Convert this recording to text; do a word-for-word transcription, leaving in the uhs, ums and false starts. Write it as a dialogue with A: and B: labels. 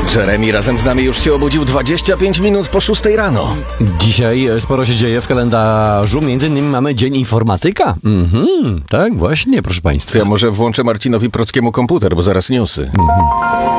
A: Jeremy razem z nami już się obudził dwadzieścia pięć minut po szóstej rano.
B: Dzisiaj sporo się dzieje w kalendarzu, między innymi mamy Dzień Informatyka. Mhm, tak, właśnie, proszę państwa.
A: Ja może włączę Marcinowi Prockiemu komputer, bo zaraz newsy. Mhm.